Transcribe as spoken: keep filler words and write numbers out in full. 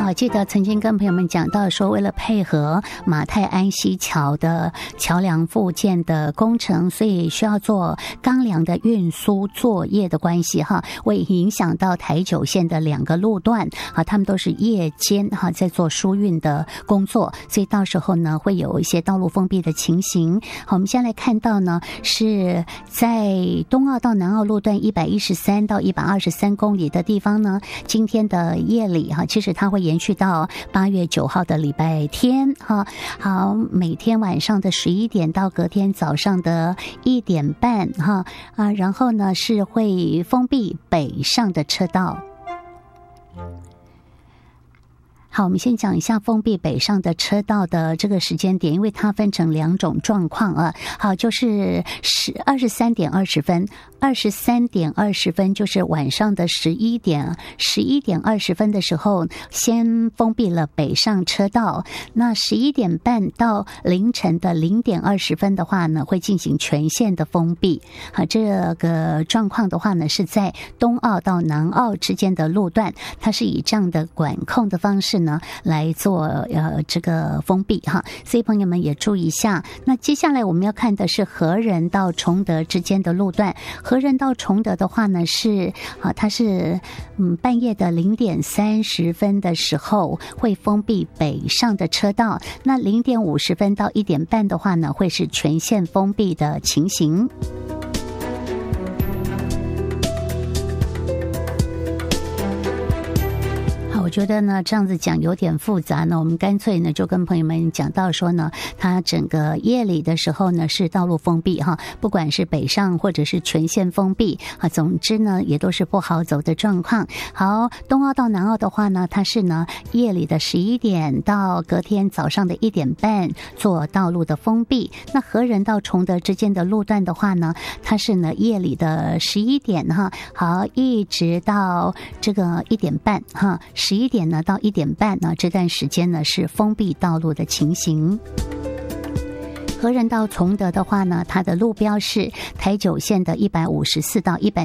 好，记得曾经跟朋友们讲到说，为了配合马太安溪桥的桥梁复建的工程，所以需要做钢梁的运输作业的关系哈，会影响到台九线的两个路段啊，他们都是夜间哈在做疏运的工作，所以到时候呢会有一些道路封闭的情形。好，我们先来看到呢是在东澳到南澳路段一百一十三到一百二十三公里的地方呢，今天的夜里哈，其实它会延续到八月九号的礼拜天哈。好，每天晚上的十一点到隔天早上的一点半哈啊，然后呢是会封闭北上的车道。好，我们先讲一下封闭北上的车道的这个时间点，因为它分成两种状况啊。好，就是十二十三点二十分，二十三点二十分就是晚上的十一点，十一点二十分的时候，先封闭了北上车道。那十一点半到凌晨的零点二十分的话呢，会进行全线的封闭。好，这个状况的话呢，是在东澳到南澳之间的路段，它是以这样的管控的方式呢来做呃这个封闭哈，所以朋友们也注意一下。那接下来我们要看的是和仁到崇德之间的路段，和仁到崇德的话呢是啊，它是嗯半夜的零点三十分的时候会封闭北上的车道，那零点五十分到一点半的话呢会是全线封闭的情形。我觉得呢，这样子讲有点复杂呢，我们干脆呢就跟朋友们讲到说呢，它整个夜里的时候呢是道路封闭哈，不管是北上或者是全线封闭啊，总之呢也都是不好走的状况。好，东澳到南澳的话呢，它是呢夜里的十一点到隔天早上的一点半做道路的封闭。那和仁到崇德之间的路段的话呢，它是呢夜里的十一点哈，好一直到这个一点半哈，十一点呢到一点半呢，这段时间呢是封闭道路的情形。和仁到崇德的话呢，它的路标是台九线的一百五十四到一百